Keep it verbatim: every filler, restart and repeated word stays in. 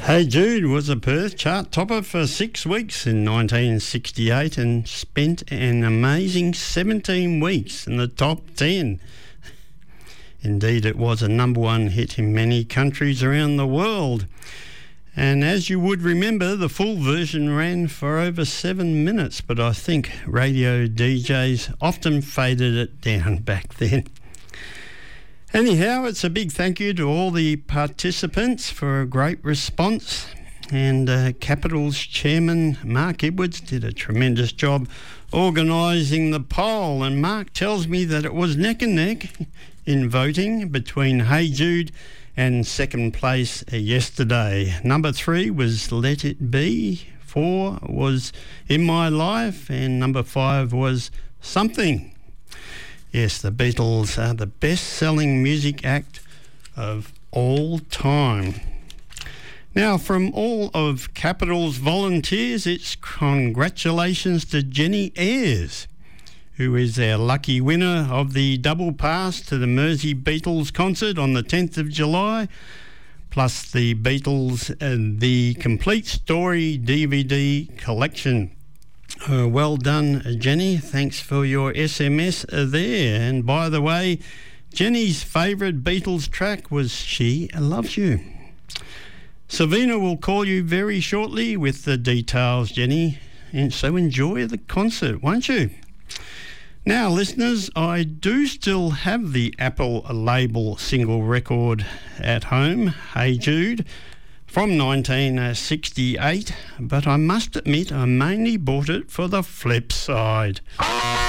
Hey Jude was a Perth chart topper for six weeks in nineteen sixty-eight and spent an amazing seventeen weeks in the top ten. Indeed, it was a number one hit in many countries around the world. And as you would remember, the full version ran for over seven minutes, but I think radio D Js often faded it down back then. Anyhow, it's a big thank you to all the participants for a great response. And uh, Capitals chairman Mark Edwards did a tremendous job organising the poll. And Mark tells me that it was neck and neck in voting between Hey Jude and second place yesterday. Number three was Let It Be. Four was In My Life. And number five was Something. Yes, the Beatles are the best-selling music act of all time. Now, from all of Capital's volunteers, it's congratulations to Jenny Ayres, who is our lucky winner of the double pass to the Mersey Beatles concert on the tenth of July, plus the Beatles and the Complete Story D V D collection. Uh, well done, Jenny. Thanks for your S M S there. And by the way, Jenny's favourite Beatles track was She Loves You. Savina will call you very shortly with the details, Jenny. And so enjoy the concert, won't you? Now, listeners, I do still have the Apple label single record at home, Hey Jude, from nineteen sixty-eight, but I must admit I mainly bought it for the flip side.